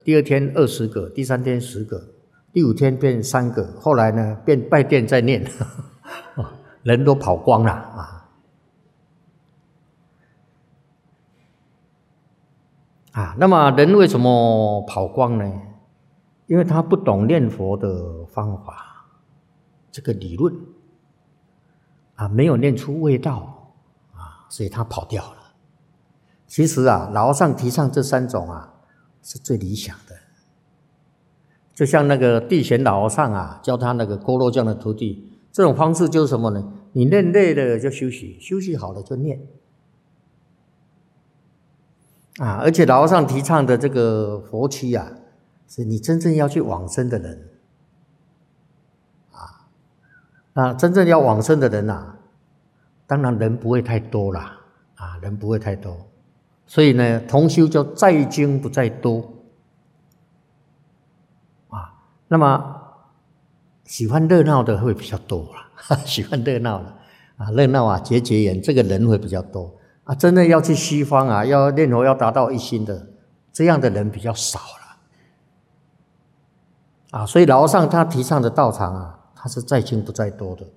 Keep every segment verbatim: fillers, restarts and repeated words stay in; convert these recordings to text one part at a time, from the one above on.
第二天二十个，第三天十个，第五天变三个，后来呢变拜殿再念，人都跑光了啊！啊，那么人为什么跑光呢？因为他不懂念佛的方法，这个理论啊，没有念出味道啊，所以他跑掉了。其实啊，老和尚提倡这三种啊，是最理想的。就像那个地贤老和尚啊，教他那个锅肉匠的徒弟，这种方式就是什么呢？你念累了就休息，休息好了就念。啊，而且老和尚提倡的这个佛期啊，是你真正要去往生的人。啊，那真正要往生的人啊，当然人不会太多啦，啊，人不会太多。所以呢，同修叫在精不在多。啊，那么喜欢热闹的会比较多啦，喜欢热闹的啊，热闹啊，结结缘，这个人会比较多啊。真的要去西方啊，要念佛要达到一心的，这样的人比较少了啊。所以老和尚他提倡的道场啊，他是在精不在多的。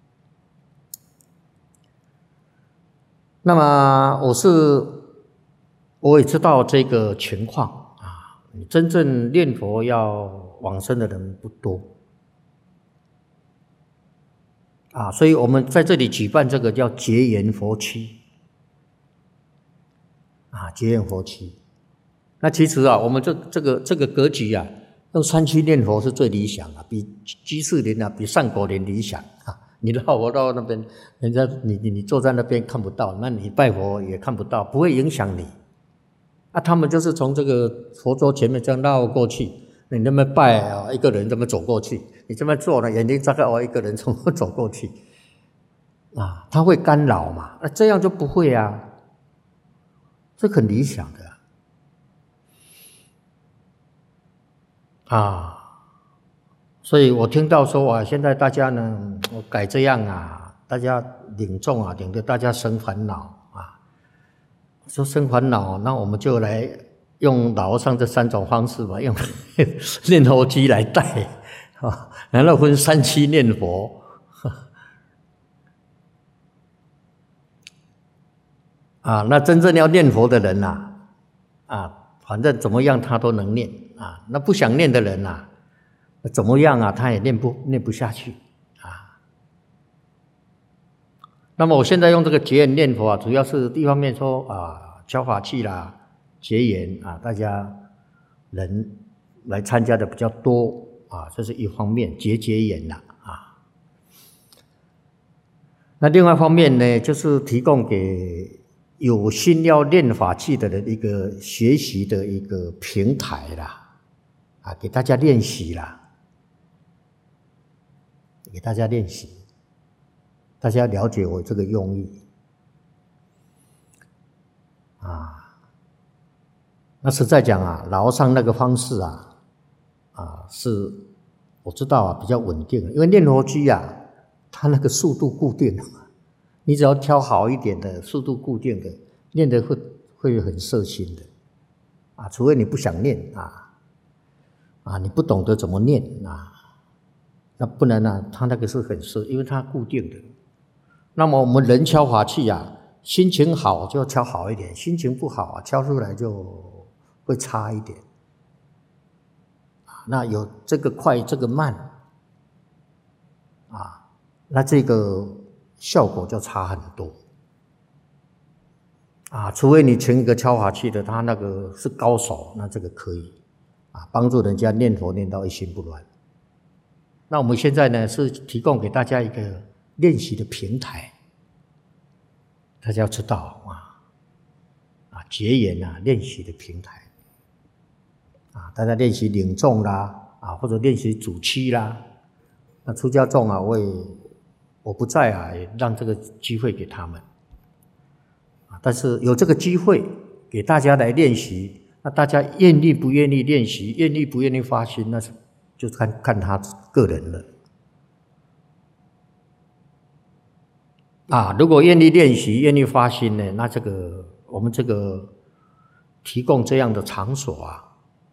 那么我是我也知道这个情况啊，你真正念佛要往生的人不多啊，所以我们在这里举办这个叫结缘佛期啊，结缘佛期。那其实啊，我们这这个这个格局啊，用三期念佛是最理想的，比居士林啊，比上果林理想啊。你绕我到那边，人家你你你坐在那边看不到，那你拜佛也看不到，不会影响你。啊，他们就是从这个佛桌前面这样绕过去，你那么拜啊，一个人这么走过去，你这么做呢，眼睛张开哦，一个人从走过去，啊，他会干扰嘛？那这样就不会啊，这很理想的啊。所以我听到说啊，现在大家呢，我改这样啊，大家领众啊，领得大家生烦恼啊。说生烦恼，那我们就来用老和尚这三种方式吧，用念佛机来带啊，然后分三期念佛。啊，那真正要念佛的人呐、啊，啊，反正怎么样他都能念啊。那不想念的人呐、啊。怎么样啊？他也念不念不下去啊。那么我现在用这个结缘念佛啊，主要是一方面说啊，教法器啦，结缘啊，大家人来参加的比较多啊，这是一方面结结缘啦啊。那另外一方面呢，就是提供给有心要念法器的人一个学习的一个平台啦，啊，给大家练习啦。给大家练习，大家了解我这个用意啊。那实在讲啊，老和尚那个方式啊，啊是我知道啊比较稳定的，因为念佛机啊，它那个速度固定的嘛，你只要挑好一点的速度固定的，念的会会很摄心的啊，除非你不想念啊，啊你不懂得怎么念啊。那不然啊，他那个是很适，因为它固定的。那么我们人敲法器啊，心情好就敲好一点，心情不好啊，敲出来就会差一点。那有这个快，这个慢，啊，那这个效果就差很多。啊，除非你请一个敲法器的，他那个是高手，那这个可以啊，帮助人家念佛念到一心不乱。那我们现在呢，是提供给大家一个练习的平台，大家要知道啊，啊结缘啊练习的平台，啊大家练习领众啦，啊或者练习主期啦，那出家众啊，我也我不在啊，也让这个机会给他们，啊但是有这个机会给大家来练习，那大家愿意不愿意练习，愿意不愿意发心，那是。就看看他个人了啊！如果愿意练习、愿意发心呢，那这个我们这个提供这样的场所啊，